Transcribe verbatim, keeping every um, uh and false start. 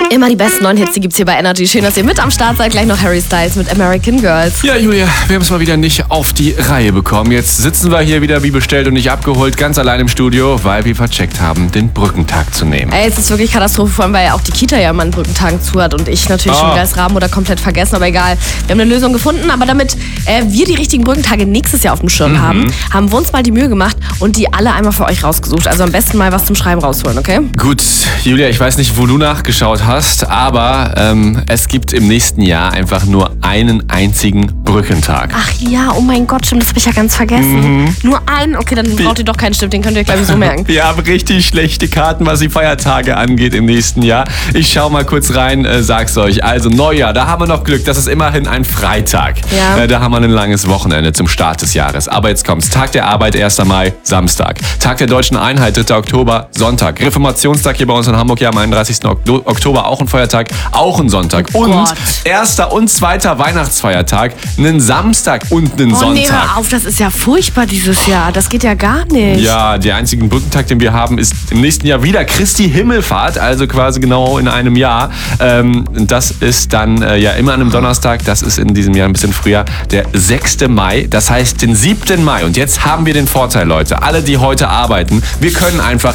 Immer die besten neuen Hits, die gibt's hier bei Energy. Schön, dass ihr mit am Start seid. Gleich noch Harry Styles mit American Girls. Ja, Julia, wir haben es mal wieder nicht auf die Reihe bekommen. Jetzt sitzen wir hier wieder wie bestellt und nicht abgeholt, ganz allein im Studio, weil wir vercheckt haben, den Brückentag zu nehmen. Ey, es ist wirklich Katastrophe, vor allem, weil auch die Kita ja immer einen Brückentag zu hat und ich natürlich Oh. schon wieder als Rahmenmutter komplett vergessen, aber egal. Wir haben eine Lösung gefunden, aber damit äh, wir die richtigen Brückentage nächstes Jahr auf dem Schirm Mhm. haben, haben wir uns mal die Mühe gemacht und die alle einmal für euch rausgesucht. Also am besten mal was zum Schreiben rausholen, okay? Gut, Julia, ich weiß nicht, wo du nachgeschaut hast, aber ähm, es gibt im nächsten Jahr einfach nur einen einzigen Brückentag. Ach ja, oh mein Gott, stimmt, das habe ich ja ganz vergessen. Mhm. Nur einen? Okay, dann braucht ihr doch keinen Stift, den könnt ihr euch gleich so merken. Wir haben richtig schlechte Karten, was die Feiertage angeht im nächsten Jahr. Ich schau mal kurz rein, äh, sag's euch. Also Neujahr, da haben wir noch Glück, das ist immerhin ein Freitag. Ja. Äh, da haben wir ein langes Wochenende zum Start des Jahres. Aber jetzt kommt's. Tag der Arbeit, erster Mai, Samstag. Tag der Deutschen Einheit, dritter Oktober, Sonntag. Reformationstag hier bei uns in Hamburg, ja am einunddreißigsten Oktober, auch ein Feiertag, auch ein Sonntag. Oh und Gott. erster und zweiter Weihnachtsfeiertag, einen Samstag und einen Oh nee, Sonntag. hör auf, das ist ja furchtbar dieses Jahr. Das geht ja gar nicht. Ja, der einzige Brückentag, den wir haben, ist im nächsten Jahr wieder Christi Himmelfahrt, also quasi genau in einem Jahr. Ähm, das ist dann äh, ja immer an einem Donnerstag, das ist in diesem Jahr ein bisschen früher, der sechster Mai, das heißt den siebten Mai. Und jetzt haben wir den Vorteil, Leute, alle, die heute arbeiten, wir können einfach